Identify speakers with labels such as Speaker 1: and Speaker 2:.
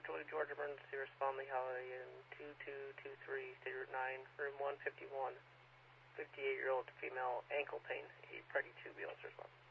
Speaker 1: Georgia, Georgia emergency respond Lee Holiday in 2223, State Route 9, room 151. 58-year-old female ankle pain. 8 Party 2, be able to respond.